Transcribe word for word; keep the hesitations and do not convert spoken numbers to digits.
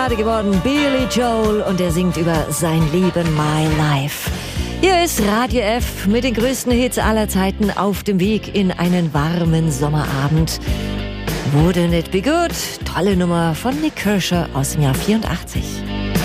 geworden, Billy Joel, und er singt über sein Leben, My Life. Hier ist Radio F mit den größten Hits aller Zeiten auf dem Weg in einen warmen Sommerabend. Wouldn't it be good? Tolle Nummer von Nick Kershaw aus dem Jahr vierundachtzig.